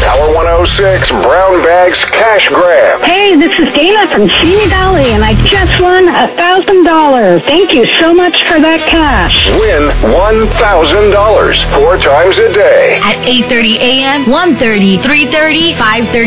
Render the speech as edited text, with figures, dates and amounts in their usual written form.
Power 106 Brown Bags Cash Grab. Hey, this is Dana from Simi Valley, and I just won $1,000. Thank you so much for that cash. Win $1,000 4 times a day. At 8:30 a.m., 1:30, 3:30, 5:30.